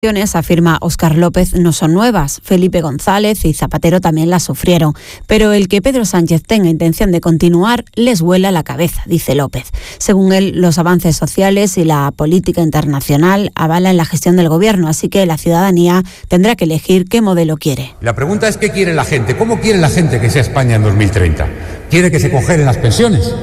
Afirma Óscar López, no son nuevas. Felipe González y Zapatero también las sufrieron. Pero el que Pedro Sánchez tenga intención de continuar les vuela la cabeza, dice López. Según él, los avances sociales y la política internacional avalan la gestión del gobierno, así que la ciudadanía tendrá que elegir qué modelo quiere. La pregunta es ¿qué quiere la gente? ¿Cómo quiere la gente que sea España en 2030? ¿Quiere que se congelen las pensiones?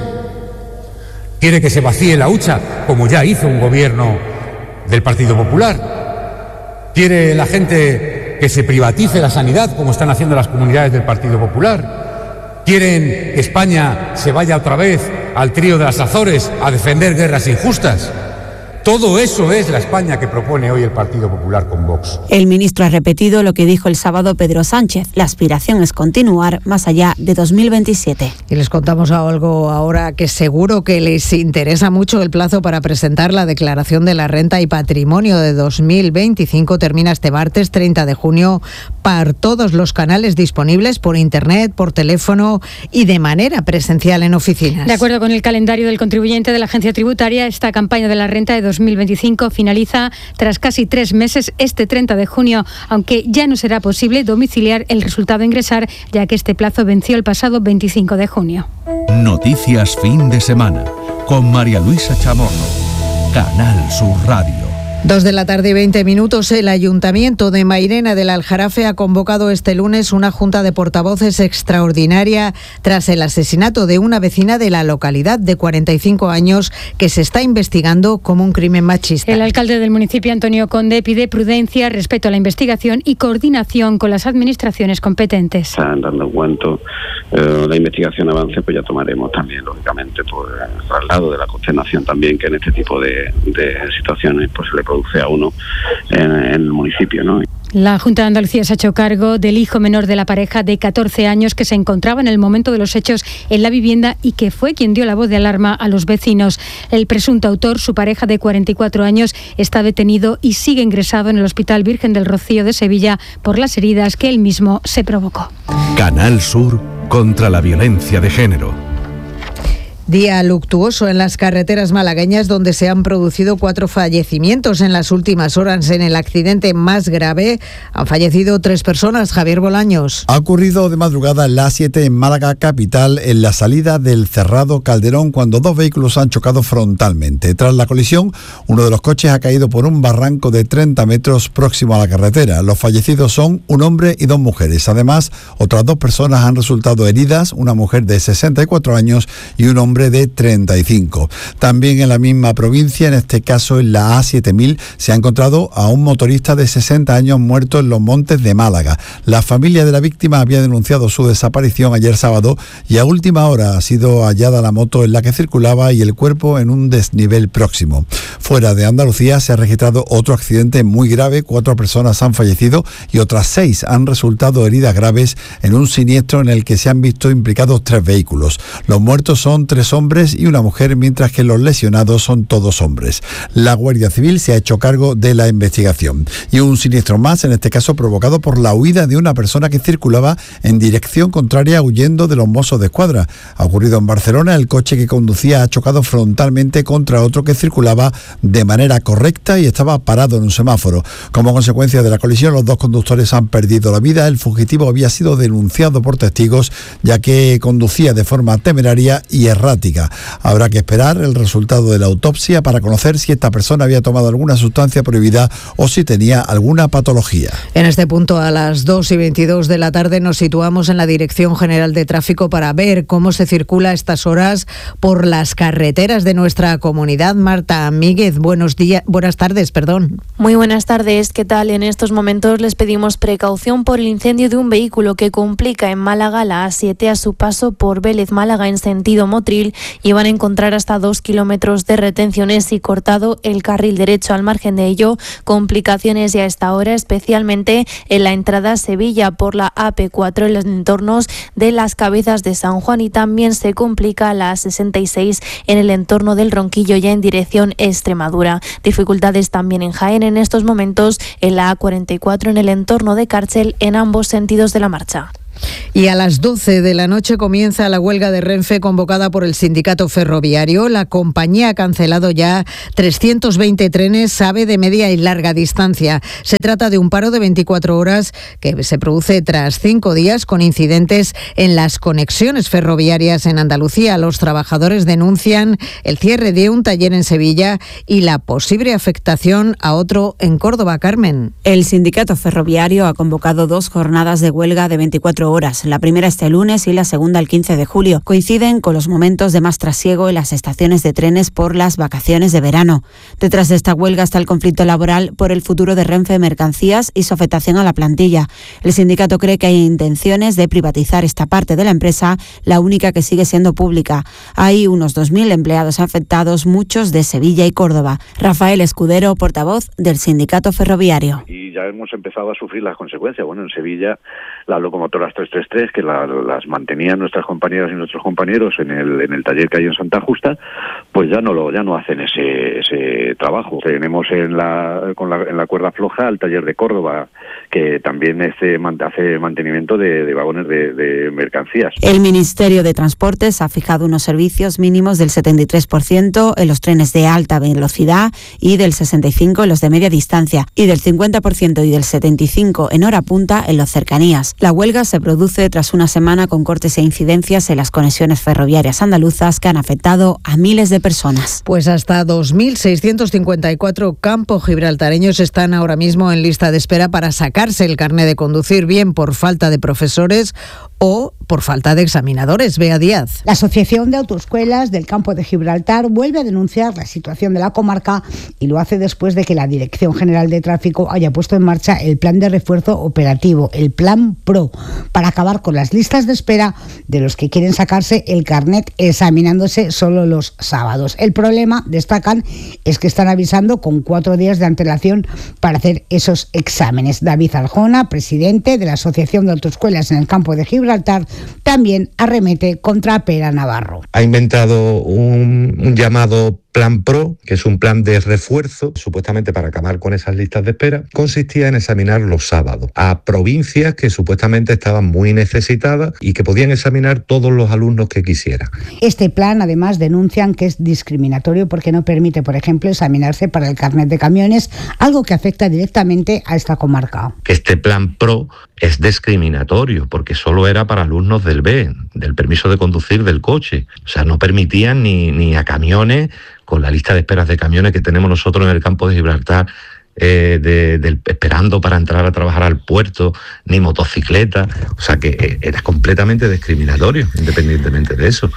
¿Quiere que se vacíe la hucha, como ya hizo un gobierno del Partido Popular? ¿Quiere la gente que se privatice la sanidad, como están haciendo las comunidades del Partido Popular? ¿Quieren que España se vaya otra vez al trío de las Azores a defender guerras injustas? Todo eso es la España que propone hoy el Partido Popular con Vox. El ministro ha repetido lo que dijo el sábado Pedro Sánchez. La aspiración es continuar más allá de 2027. Y les contamos algo ahora que seguro que les interesa mucho. El plazo para presentar la declaración de la renta y patrimonio de 2025 termina este martes 30 de junio para todos los canales disponibles por internet, por teléfono y de manera presencial en oficinas. De acuerdo con el calendario del contribuyente de la Agencia Tributaria, esta campaña de la renta de 2025 finaliza tras casi 3 meses este 30 de junio, aunque ya no será posible domiciliar el resultado a ingresar, ya que este plazo venció el pasado 25 de junio. Noticias fin de semana con María Luisa Chamorro, Canal Sur Radio. 2:20 p.m. El Ayuntamiento de Mairena del Aljarafe ha convocado este lunes una junta de portavoces extraordinaria tras el asesinato de una vecina de la localidad de 45 años que se está investigando como un crimen machista. El alcalde del municipio, Antonio Conde, pide prudencia, respeto a la investigación y coordinación con las administraciones competentes. Están dando en cuenta la investigación avance, pues ya tomaremos también, lógicamente, por el traslado de la consternación también que en este tipo de situaciones pues se le produce a uno en el municipio, ¿no? La Junta de Andalucía se ha hecho cargo del hijo menor de la pareja de 14 años que se encontraba en el momento de los hechos en la vivienda y que fue quien dio la voz de alarma a los vecinos. El presunto autor, su pareja de 44 años, está detenido y sigue ingresado en el Hospital Virgen del Rocío de Sevilla por las heridas que él mismo se provocó. Canal Sur contra la violencia de género. Día luctuoso en las carreteras malagueñas, donde se han producido 4 fallecimientos en las últimas horas. En el accidente más grave han fallecido 3 personas. Javier Bolaños. Ha ocurrido de madrugada en la A7 en Málaga capital, en la salida del Cerrado Calderón, cuando 2 vehículos han chocado frontalmente. Tras la colisión, uno de los coches ha caído por un barranco de 30 metros próximo a la carretera. Los fallecidos son un hombre y 2 mujeres. Además, otras 2 personas han resultado heridas, una mujer de 64 años y un hombre de 35. También en la misma provincia, en este caso en la A7000, se ha encontrado a un motorista de 60 años muerto en los Montes de Málaga. La familia de la víctima había denunciado su desaparición ayer sábado y a última hora ha sido hallada la moto en la que circulaba y el cuerpo en un desnivel próximo. Fuera de Andalucía se ha registrado otro accidente muy grave. 4 personas han fallecido y otras 6 han resultado heridas graves en un siniestro en el que se han visto implicados 3 vehículos. Los muertos son 3 hombres y una mujer, mientras que los lesionados son todos hombres. La Guardia Civil se ha hecho cargo de la investigación. Y un siniestro más, en este caso provocado por la huida de una persona que circulaba en dirección contraria huyendo de los Mossos de Escuadra. Ha ocurrido en Barcelona. El coche que conducía ha chocado frontalmente contra otro que circulaba de manera correcta y estaba parado en un semáforo. Como consecuencia de la colisión, los 2 conductores han perdido la vida. El fugitivo había sido denunciado por testigos, ya que conducía de forma temeraria y errática. Habrá que esperar el resultado de la autopsia para conocer si esta persona había tomado alguna sustancia prohibida o si tenía alguna patología. En este punto, a las 2:22 de la tarde, nos situamos en la Dirección General de Tráfico para ver cómo se circula a estas horas por las carreteras de nuestra comunidad. Marta Míguez, buenas tardes. Muy buenas tardes, ¿qué tal? En estos momentos les pedimos precaución por el incendio de un vehículo que complica en Málaga la A7 a su paso por Vélez Málaga en sentido Motril y van a encontrar hasta 2 kilómetros de retenciones y cortado el carril derecho. Al margen de ello, complicaciones ya a esta hora, especialmente en la entrada a Sevilla por la AP4 en los entornos de las Cabezas de San Juan, y también se complica la A66 en el entorno del Ronquillo ya en dirección Extremadura. Dificultades también en Jaén en estos momentos en la A44 en el entorno de Cárcel en ambos sentidos de la marcha. Y a las 12 de la noche comienza la huelga de Renfe convocada por el sindicato ferroviario. La compañía ha cancelado ya 320 trenes AVE de media y larga distancia. Se trata de un paro de 24 horas que se produce tras 5 días con incidentes en las conexiones ferroviarias en Andalucía. Los trabajadores denuncian el cierre de un taller en Sevilla y la posible afectación a otro en Córdoba. Carmen. El sindicato ferroviario ha convocado 2 jornadas de huelga de 24 horas. La primera este lunes y la segunda el 15 de julio. Coinciden con los momentos de más trasiego en las estaciones de trenes por las vacaciones de verano. Detrás de esta huelga está el conflicto laboral por el futuro de Renfe Mercancías y su afectación a la plantilla. El sindicato cree que hay intenciones de privatizar esta parte de la empresa, la única que sigue siendo pública. Hay unos 2.000 empleados afectados, muchos de Sevilla y Córdoba. Rafael Escudero, portavoz del sindicato ferroviario. Y ya hemos empezado a sufrir las consecuencias. Bueno, en Sevilla las locomotoras 333 que las mantenían nuestras compañeras y nuestros compañeros en el taller que hay en Santa Justa, pues ya no hacen ese trabajo. Tenemos en la cuerda floja al taller de Córdoba, que también hace mantenimiento de vagones de mercancías. El Ministerio de Transportes ha fijado unos servicios mínimos del 73% en los trenes de alta velocidad y del 65% en los de media distancia y del 50% y del 75% en hora punta en los cercanías. La huelga se produce tras una semana con cortes e incidencias en las conexiones ferroviarias andaluzas que han afectado a miles de personas. Pues hasta 2.654 campos gibraltareños están ahora mismo en lista de espera para sacarse el carné de conducir, bien por falta de profesores o por falta de examinadores. Bea Díaz. La Asociación de Autoescuelas del Campo de Gibraltar vuelve a denunciar la situación de la comarca y lo hace después de que la Dirección General de Tráfico haya puesto en marcha el plan de refuerzo operativo, el Plan PRO, para acabar con las listas de espera de los que quieren sacarse el carnet examinándose solo los sábados. El problema, destacan, es que están avisando con 4 días de antelación para hacer esos exámenes. David Arjona, presidente de la Asociación de Autoescuelas en el Campo de Gibraltar, también arremete contra Pera Navarro. Ha inventado un llamado Plan PRO, que es un plan de refuerzo, supuestamente para acabar con esas listas de espera. Consistía en examinar los sábados a provincias que supuestamente estaban muy necesitadas y que podían examinar todos los alumnos que quisieran. Este plan, además, denuncian que es discriminatorio porque no permite, por ejemplo, examinarse para el carnet de camiones, algo que afecta directamente a esta comarca. Este Plan PRO es discriminatorio porque solo era para alumnos del B, del permiso de conducir del coche. O sea, no permitían ni a camiones, con la lista de esperas de camiones que tenemos nosotros en el campo de Gibraltar, esperando para entrar a trabajar al puerto, ni motocicletas. O sea que era completamente discriminatorio, independientemente de eso.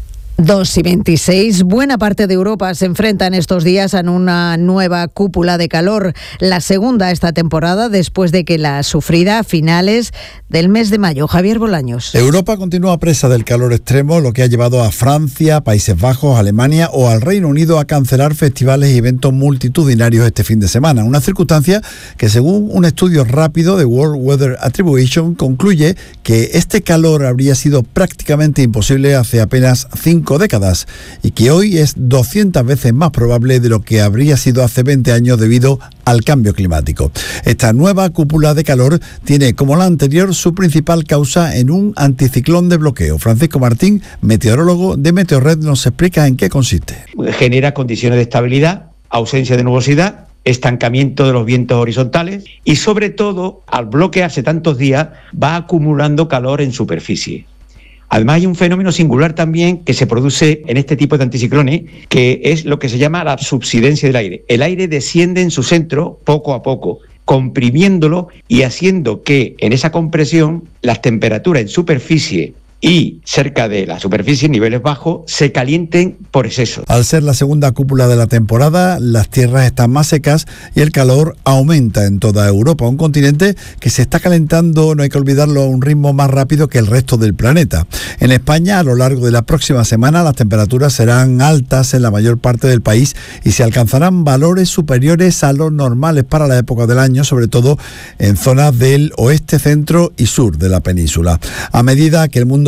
2:26. Buena parte de Europa se enfrenta en estos días a una nueva cúpula de calor, la segunda esta temporada después de que la sufrida a finales del mes de mayo. Javier Bolaños. Europa continúa presa del calor extremo, lo que ha llevado a Francia, Países Bajos, Alemania o al Reino Unido a cancelar festivales y eventos multitudinarios este fin de semana. Una circunstancia que, según un estudio rápido de World Weather Attribution, concluye que este calor habría sido prácticamente imposible hace apenas 5 décadas y que hoy es 200 veces más probable de lo que habría sido hace 20 años debido al cambio climático. Esta nueva cúpula de calor tiene, como la anterior, su principal causa en un anticiclón de bloqueo. Francisco Martín, meteorólogo de Meteorred, nos explica en qué consiste. Genera condiciones de estabilidad, ausencia de nubosidad, estancamiento de los vientos horizontales y, sobre todo, al bloquearse tantos días, va acumulando calor en superficie. Además, hay un fenómeno singular también que se produce en este tipo de anticiclones, que es lo que se llama la subsidencia del aire. El aire desciende en su centro poco a poco, comprimiéndolo y haciendo que en esa compresión las temperaturas en superficie y cerca de la superficie, en niveles bajos, se calienten por exceso. Al ser la segunda cúpula de la temporada, las tierras están más secas y el calor aumenta en toda Europa, un continente que se está calentando, no hay que olvidarlo, a un ritmo más rápido que el resto del planeta. En España, a lo largo de la próxima semana, las temperaturas serán altas en la mayor parte del país y se alcanzarán valores superiores a los normales para la época del año, sobre todo en zonas del oeste, centro y sur de la península. A medida que el mundo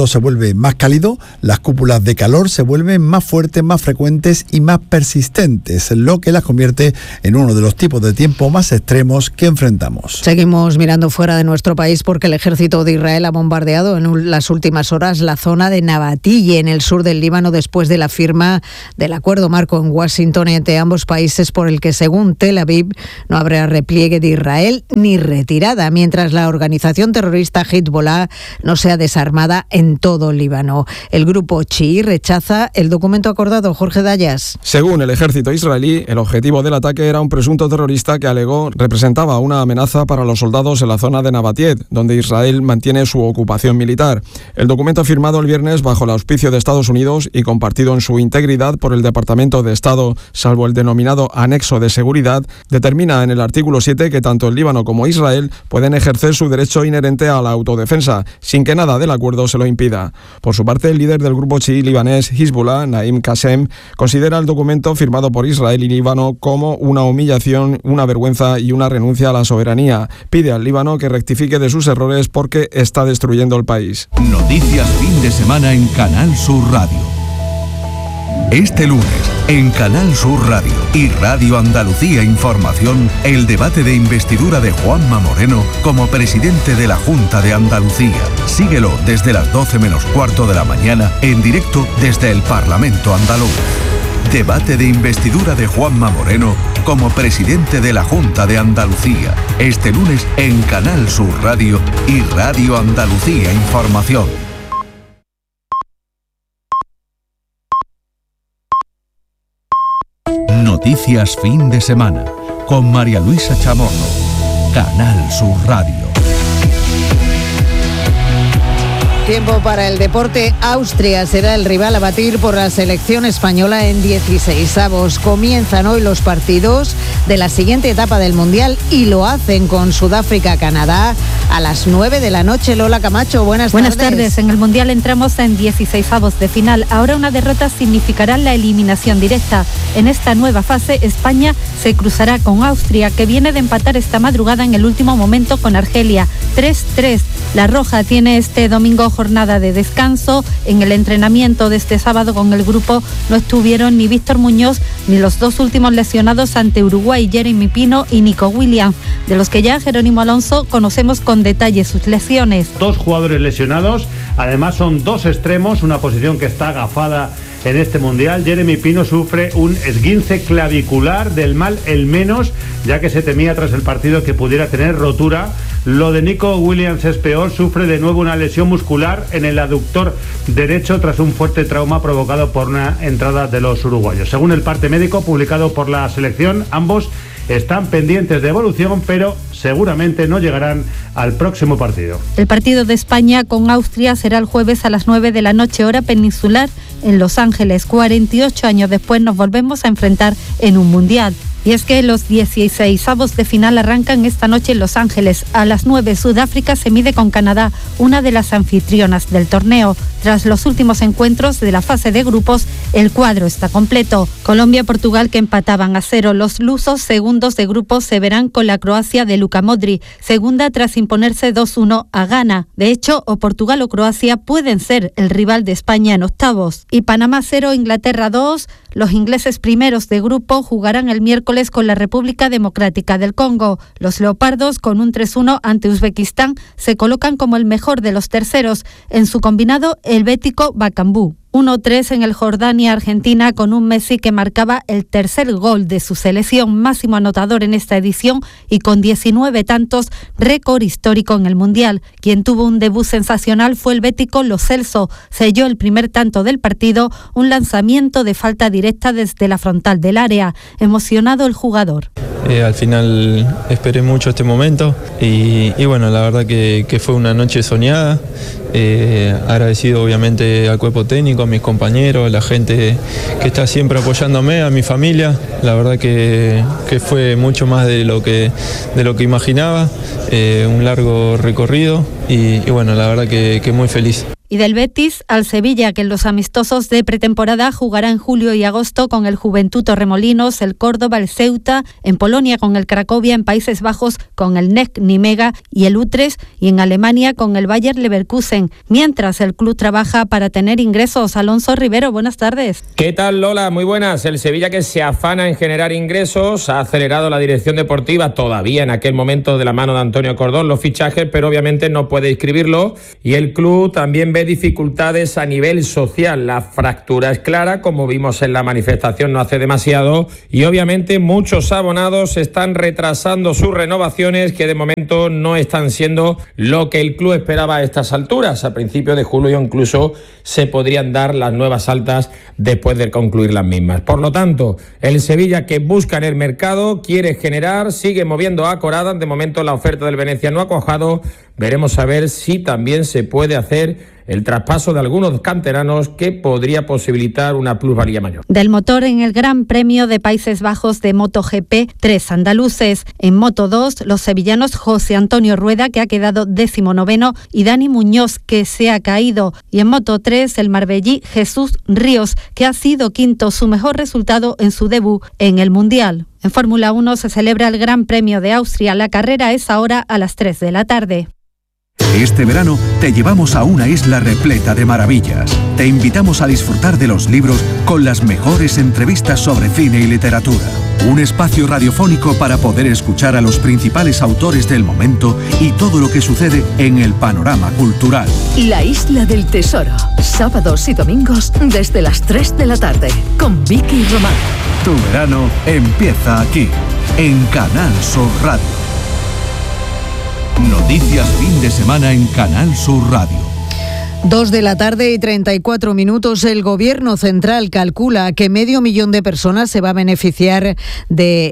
todo se vuelve más cálido, las cúpulas de calor se vuelven más fuertes, más frecuentes y más persistentes, lo que las convierte en uno de los tipos de tiempo más extremos que enfrentamos. Seguimos mirando fuera de nuestro país porque el ejército de Israel ha bombardeado en las últimas horas la zona de Nabatille, en el sur del Líbano, después de la firma del acuerdo marco en Washington entre ambos países por el que, según Tel Aviv, no habrá repliegue de Israel ni retirada, mientras la organización terrorista Hezbollah no sea desarmada en todo el Líbano. El grupo chií rechaza el documento acordado. Jorge Dayas. Según el ejército israelí, el objetivo del ataque era un presunto terrorista que alegó representaba una amenaza para los soldados en la zona de Nabatille, donde Israel mantiene su ocupación militar. El documento firmado el viernes bajo el auspicio de Estados Unidos y compartido en su integridad por el Departamento de Estado, salvo el denominado anexo de seguridad, determina en el artículo 7 que tanto el Líbano como Israel pueden ejercer su derecho inherente a la autodefensa, sin que nada del acuerdo se lo impida. Por su parte, el líder del grupo chií libanés Hezbollah, Naim Qassem, considera el documento firmado por Israel y Líbano como una humillación, una vergüenza y una renuncia a la soberanía. Pide al Líbano que rectifique de sus errores porque está destruyendo el país. Noticias fin de semana en Canal Sur Radio. Este lunes, en Canal Sur Radio y Radio Andalucía Información, el debate de investidura de Juanma Moreno como presidente de la Junta de Andalucía. Síguelo desde las 12 menos cuarto de la mañana, en directo desde el Parlamento andaluz. Debate de investidura de Juanma Moreno como presidente de la Junta de Andalucía. Este lunes en Canal Sur Radio y Radio Andalucía Información. Noticias fin de semana con María Luisa Chamorro. Canal Sur Radio. Tiempo para el deporte. Austria será el rival a batir por la selección española en 16avos. Comienzan hoy los partidos de la siguiente etapa del Mundial y lo hacen con Sudáfrica-Canadá a las 9 de la noche. Lola Camacho, buenas tardes. Buenas tardes. En el Mundial entramos en 16avos de final. Ahora una derrota significará la eliminación directa. En esta nueva fase, España se cruzará con Austria, que viene de empatar esta madrugada en el último momento con Argelia. 3-3. La Roja tiene este domingo jornada de descanso. En el entrenamiento de este sábado con el grupo no estuvieron ni Víctor Muñoz ni los dos últimos lesionados ante Uruguay, Jeremy Pino y Nico Williams, de los que ya Jerónimo Alonso conocemos con detalle sus lesiones. Dos jugadores lesionados, además son dos extremos, una posición que está agafada en este Mundial. Jeremy Pino sufre un esguince clavicular del mal el menos, ya que se temía tras el partido que pudiera tener rotura. Lo de Nico Williams es peor, sufre de nuevo una lesión muscular en el aductor derecho tras un fuerte trauma provocado por una entrada de los uruguayos. Según el parte médico publicado por la selección, ambos están pendientes de evolución, pero seguramente no llegarán al próximo partido. El partido de España con Austria será el jueves a las 9 de la noche, hora peninsular, en Los Ángeles. 48 años después nos volvemos a enfrentar en un Mundial. Y es que los 16avos de final arrancan esta noche en Los Ángeles. A las 9, Sudáfrica se mide con Canadá, una de las anfitrionas del torneo. Tras los últimos encuentros de la fase de grupos, el cuadro está completo. Colombia-Portugal, que empataban a 0. Los lusos, segundos de grupo, se verán con la Croacia de Luka Modric, segunda tras imponerse 2-1 a Ghana. De hecho, o Portugal o Croacia pueden ser el rival de España en octavos. Y Panamá 0, Inglaterra 2. Los ingleses primeros de grupo jugarán el miércoles con la República Democrática del Congo. Los leopardos, con un 3-1 ante Uzbekistán, se colocan como el mejor de los terceros. En su combinado, el bético Bacambú. 1-3 en el Jordania-Argentina, con un Messi que marcaba el tercer gol de su selección, máximo anotador en esta edición y con 19 tantos, récord histórico en el Mundial. Quien tuvo un debut sensacional fue el bético Lo Celso. Selló el primer tanto del partido, un lanzamiento de falta directa desde la frontal del área. Emocionado el jugador. Al final esperé mucho este momento y bueno, la verdad que fue una noche soñada. Agradecido obviamente al cuerpo técnico, a mis compañeros, a la gente que está siempre apoyándome, a mi familia. La verdad que fue mucho más de lo que imaginaba, un largo recorrido y bueno, la verdad que muy feliz. Y del Betis al Sevilla, que en los amistosos de pretemporada jugará en julio y agosto con el Juventud Torremolinos, el Córdoba, el Ceuta, en Polonia con el Cracovia, en Países Bajos con el NEC Nimega y el Utrecht, y en Alemania con el Bayer Leverkusen, mientras el club trabaja para tener ingresos. Alonso Rivero, buenas tardes. ¿Qué tal, Lola? Muy buenas. El Sevilla, que se afana en generar ingresos, ha acelerado la dirección deportiva, todavía en aquel momento de la mano de Antonio Cordón, los fichajes, pero obviamente no puede inscribirlo, y el club también ve dificultades a nivel social. La fractura es clara, como vimos en la manifestación no hace demasiado, y obviamente muchos abonados están retrasando sus renovaciones, que de momento no están siendo lo que el club esperaba a estas alturas. A principios de julio incluso se podrían dar las nuevas altas después de concluir las mismas. Por lo tanto, el Sevilla, que busca en el mercado, quiere generar, sigue moviendo a Corada. De momento la oferta del Venecia no ha cuajado. Veremos a ver si también se puede hacer el traspaso de algunos canteranos, que podría posibilitar una plusvalía mayor. Del motor en el Gran Premio de Países Bajos de MotoGP, 3 andaluces. En Moto2, los sevillanos José Antonio Rueda, que ha quedado 19º, y Dani Muñoz, que se ha caído. Y en Moto3, el marbellí Jesús Ríos, que ha sido quinto, su mejor resultado en su debut en el Mundial. En Fórmula 1 se celebra el Gran Premio de Austria. La carrera es ahora a las 3 de la tarde. Este verano te llevamos a una isla repleta de maravillas. Te invitamos a disfrutar de los libros con las mejores entrevistas sobre cine y literatura. Un espacio radiofónico para poder escuchar a los principales autores del momento y todo lo que sucede en el panorama cultural. La Isla del Tesoro, sábados y domingos desde las 3 de la tarde, con Vicky Román. Tu verano empieza aquí, en Canal Sur Radio. Noticias fin de semana en Canal Sur Radio. 2 de la tarde y 34 minutos. El Gobierno central calcula que 500.000 de personas se va a beneficiar de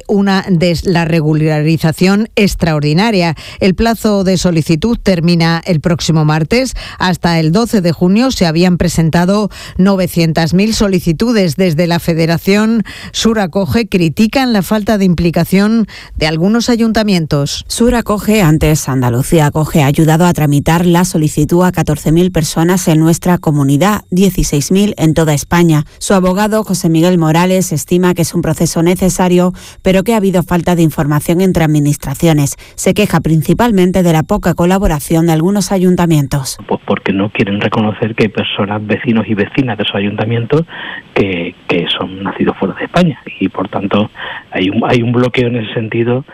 la regularización extraordinaria. El plazo de solicitud termina el próximo martes. Hasta el 12 de junio se habían presentado 900.000 solicitudes. Desde la Federación Sur Acoge critican la falta de implicación de algunos ayuntamientos. Sur Acoge, antes Andalucía Acoge, ha ayudado a tramitar la solicitud a 14.000 personas en nuestra comunidad, 16.000 en toda España. Su abogado, José Miguel Morales, estima que es un proceso necesario, pero que ha habido falta de información entre administraciones. Se queja principalmente de la poca colaboración de algunos ayuntamientos. Pues porque no quieren reconocer que hay personas, vecinos y vecinas de esos ayuntamientos que son nacidos fuera de España, y por tanto hay un bloqueo en ese sentido,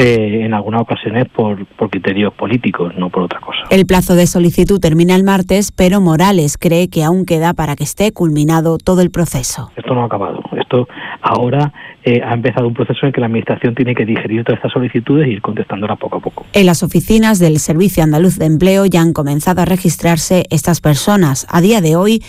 en algunas ocasiones por criterios políticos, no por otra cosa. El plazo de solicitud termina el martes, pero Morales cree que aún queda para que esté culminado todo el proceso. Esto no ha acabado. Esto ahora ha empezado un proceso en el que la Administración tiene que digerir todas estas solicitudes y ir contestándolas poco a poco. En las oficinas del Servicio Andaluz de Empleo ya han comenzado a registrarse estas personas. A día de hoy,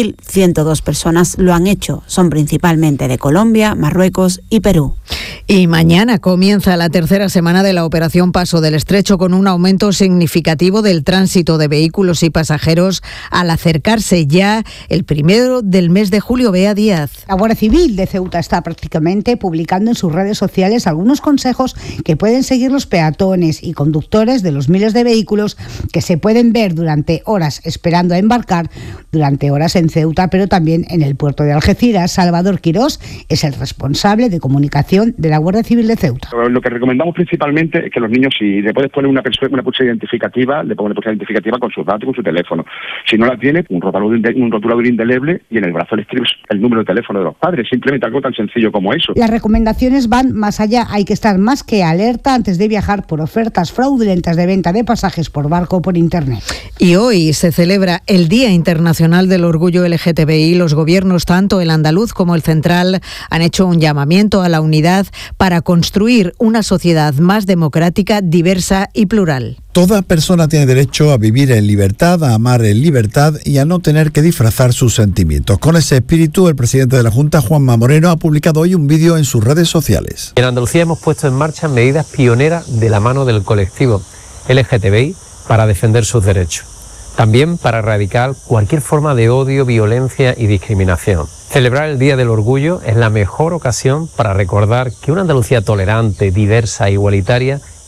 1.102 personas lo han hecho. Son principalmente de Colombia, Marruecos y Perú. Y mañana comienza la tercera semana de la Operación Paso del Estrecho, con un aumento significativo del tránsito de vehículos y pasajeros al acercarse ya el 1 del mes de julio. Bea Díaz. La Guardia Civil de Ceuta está prácticamente publicando en sus redes sociales algunos consejos que pueden seguir los peatones y conductores de los miles de vehículos que se pueden ver durante horas esperando a embarcar, durante horas en Ceuta, pero también en el puerto de Algeciras. Salvador Quirós es el responsable de comunicación de la Guardia Civil de Ceuta. Lo que recomendamos principalmente es que los niños, si le puedes poner una pulsera identificativa, le pones pulsera identificativa con sus datos y con su teléfono. Si no la tiene, un rotulador indeleble, y en el brazo le escribes el número de teléfono de los padres. Simplemente algo tan sencillo como eso. Las recomendaciones van más allá. Hay que estar más que alerta antes de viajar por ofertas fraudulentas de venta de pasajes por barco o por internet. Y hoy se celebra el Día Internacional del Orgullo LGTBI. Los gobiernos, tanto el andaluz como el central, han hecho un llamamiento a la unidad para construir una sociedad más democrática, diversa y plural. Toda persona tiene derecho a vivir en libertad, a amar en libertad y a no tener que disfrazar sus sentimientos. Con ese espíritu, el presidente de la Junta, Juanma Moreno, ha publicado hoy un vídeo en sus redes sociales. En Andalucía hemos puesto en marcha medidas pioneras de la mano del colectivo LGTBI para defender sus derechos. También para erradicar cualquier forma de odio, violencia y discriminación. Celebrar el Día del Orgullo es la mejor ocasión para recordar que una Andalucía tolerante, diversa e igualitaria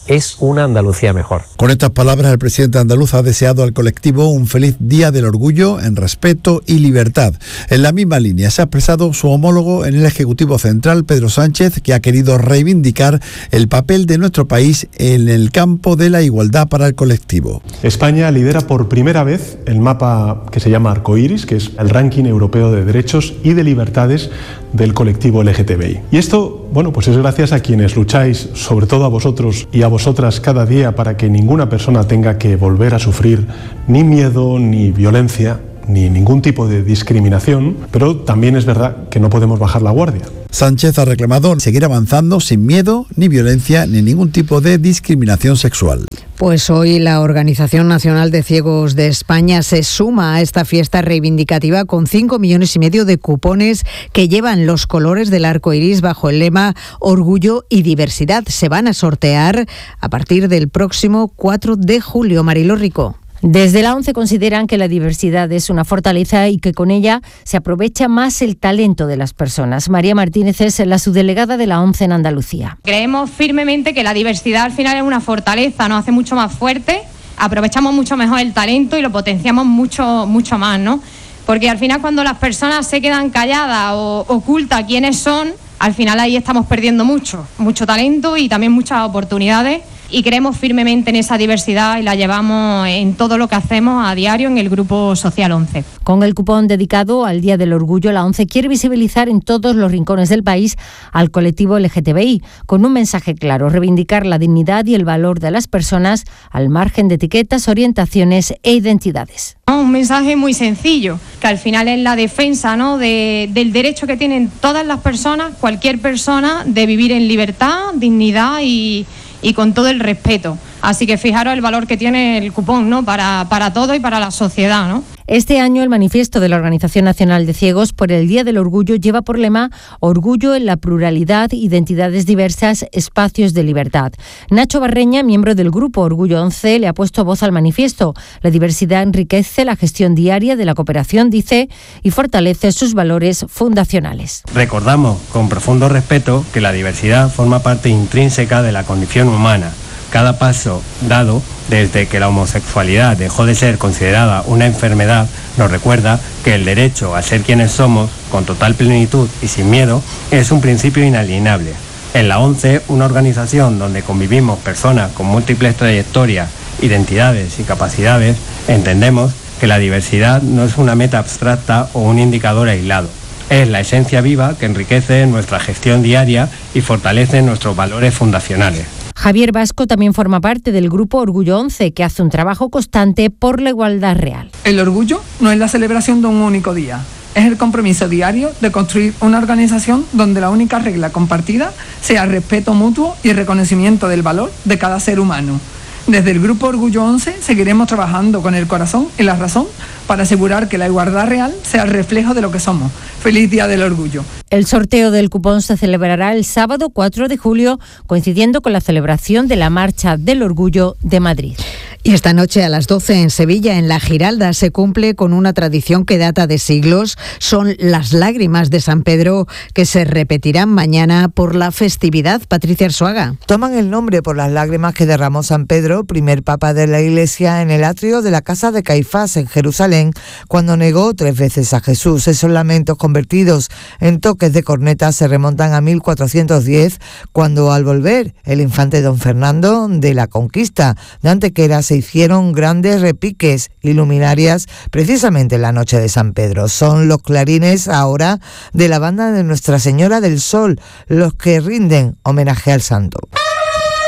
es una Andalucía mejor. Con estas palabras, el presidente andaluz ha deseado al colectivo un feliz Día del Orgullo en respeto y libertad. En la misma línea se ha expresado su homólogo en el Ejecutivo Central, Pedro Sánchez, que ha querido reivindicar el papel de nuestro país en el campo de la igualdad para el colectivo. España lidera por primera vez el mapa que se llama Arcoiris, que es el ranking europeo de derechos y de libertades del colectivo LGTBI. Y esto, bueno, pues es gracias a quienes lucháis, sobre todo a vosotros y a vosotras cada día, para que ninguna persona tenga que volver a sufrir ni miedo, ni violencia, ni ningún tipo de discriminación, pero también es verdad que no podemos bajar la guardia. Sánchez ha reclamado seguir avanzando sin miedo, ni violencia, ni ningún tipo de discriminación sexual. Pues hoy la Organización Nacional de Ciegos de España se suma a esta fiesta reivindicativa con 5,5 millones de cupones que llevan los colores del arco iris bajo el lema Orgullo y Diversidad. Se van a sortear a partir del próximo 4 de julio. Marilo Rico. Desde la ONCE consideran que la diversidad es una fortaleza y que con ella se aprovecha más el talento de las personas. María Martínez es la subdelegada de la ONCE en Andalucía. Creemos firmemente que la diversidad al final es una fortaleza, nos hace mucho más fuerte, aprovechamos mucho mejor el talento y lo potenciamos mucho más, ¿no? Porque al final cuando las personas se quedan calladas o ocultan quiénes son, al final ahí estamos perdiendo mucho talento y también muchas oportunidades. Y creemos firmemente en esa diversidad y la llevamos en todo lo que hacemos a diario en el Grupo Social 11. Con el cupón dedicado al Día del Orgullo, la ONCE quiere visibilizar en todos los rincones del país al colectivo LGTBI, con un mensaje claro: reivindicar la dignidad y el valor de las personas al margen de etiquetas, orientaciones e identidades. Un mensaje muy sencillo, que al final es la defensa, ¿no?, del derecho que tienen todas las personas, cualquier persona, de vivir en libertad, dignidad y con todo el respeto. Así que fijaros el valor que tiene el cupón, ¿no?, para todo y para la sociedad, ¿no? Este año el manifiesto de la Organización Nacional de Ciegos por el Día del Orgullo lleva por lema Orgullo en la pluralidad, identidades diversas, espacios de libertad. Nacho Barreña, miembro del Grupo Orgullo 11, le ha puesto voz al manifiesto. La diversidad enriquece la gestión diaria de la cooperación, dice, y fortalece sus valores fundacionales. Recordamos con profundo respeto que la diversidad forma parte intrínseca de la condición humana. Cada paso dado desde que la homosexualidad dejó de ser considerada una enfermedad nos recuerda que el derecho a ser quienes somos, con total plenitud y sin miedo, es un principio inalienable. En la ONCE, una organización donde convivimos personas con múltiples trayectorias, identidades y capacidades, entendemos que la diversidad no es una meta abstracta o un indicador aislado. Es la esencia viva que enriquece nuestra gestión diaria y fortalece nuestros valores fundacionales. Javier Vasco también forma parte del Grupo Orgullo 11, que hace un trabajo constante por la igualdad real. El orgullo no es la celebración de un único día, es el compromiso diario de construir una organización donde la única regla compartida sea el respeto mutuo y el reconocimiento del valor de cada ser humano. Desde el Grupo Orgullo 11 seguiremos trabajando con el corazón y la razón para asegurar que la igualdad real sea el reflejo de lo que somos. ¡Feliz Día del Orgullo! El sorteo del cupón se celebrará el sábado 4 de julio, coincidiendo con la celebración de la Marcha del Orgullo de Madrid. Y esta noche a las 12 en Sevilla, en La Giralda, se cumple con una tradición que data de siglos. Son las lágrimas de San Pedro, que se repetirán mañana por la festividad. Patricia Arzuaga. Toman el nombre por las lágrimas que derramó San Pedro, primer papa de la Iglesia, en el atrio de la casa de Caifás en Jerusalén, cuando negó 3 veces a Jesús. Esos lamentos convertidos en toques de corneta se remontan a 1410, cuando al volver el infante don Fernando de la Conquista de Antequera se hicieron grandes repiques y luminarias precisamente en la noche de San Pedro. Son los clarines ahora de la banda de Nuestra Señora del Sol los que rinden homenaje al santo.